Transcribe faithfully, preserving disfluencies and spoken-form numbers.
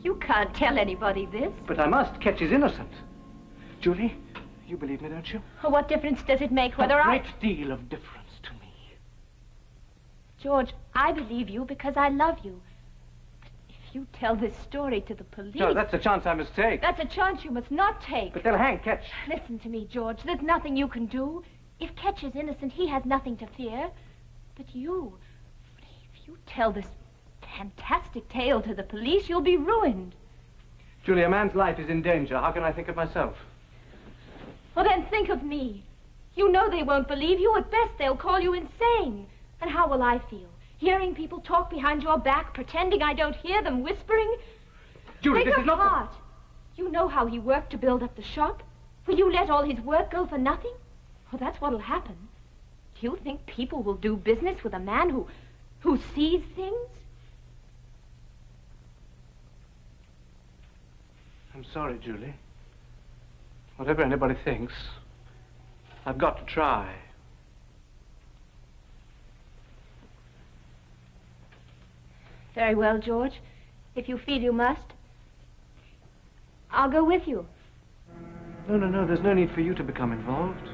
You can't tell anybody this. But I must. Ketch is innocent. Julie, you believe me, don't you? Oh, what difference does it make whether I... I... A great deal of difference to me. George, I believe you because I love you. But if you tell this story to the police... No, that's a chance I must take. That's a chance you must not take. But they'll hang Ketch. Listen to me, George. There's nothing you can do. If Ketch is innocent, he has nothing to fear. But you... If you tell this fantastic tale to the police, you'll be ruined. Julie, a man's life is in danger. How can I think of myself? Well, then think of me. You know they won't believe you. At best, they'll call you insane. And how will I feel? Hearing people talk behind your back, pretending I don't hear them, whispering? Julie, Break this is not... heart. You know how he worked to build up the shop? Will you let all his work go for nothing? Well, that's what'll happen. Do you think people will do business with a man who... who sees things? I'm sorry, Julie. Whatever anybody thinks, I've got to try. Very well, George. If you feel you must, I'll go with you. No, no, no. There's no need for you to become involved.